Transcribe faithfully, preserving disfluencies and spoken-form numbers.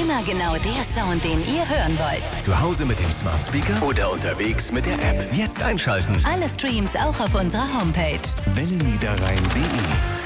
Immer genau der Sound, den ihr hören wollt. Zu Hause mit dem Smart Speaker oder unterwegs mit der App. Jetzt einschalten. Alle Streams auch auf unserer Homepage. Welle Niederrhein punkt de